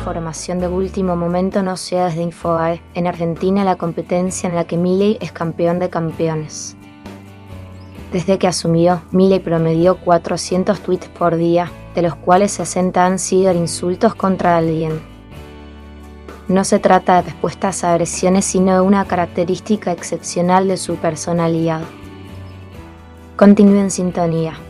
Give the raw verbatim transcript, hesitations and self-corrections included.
información de último momento nos llega desde Infobae. En Argentina, la competencia en la que Milei es campeón de campeones. Desde que asumió, Milei promedió cuatrocientos tweets por día, de los cuales sesenta han sido insultos contra alguien. No se trata de respuestas a agresiones, sino de una característica excepcional de su personalidad. Continúe en sintonía.